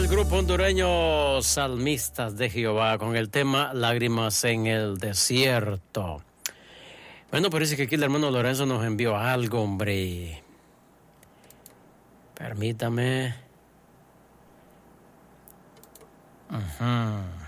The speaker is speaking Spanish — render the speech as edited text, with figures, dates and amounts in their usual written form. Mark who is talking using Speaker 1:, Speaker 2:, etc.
Speaker 1: el grupo hondureño Salmistas de Jehová con el tema Lágrimas en el Desierto. Bueno, parece que aquí el hermano Lorenzo nos envió algo, hombre. Permítame.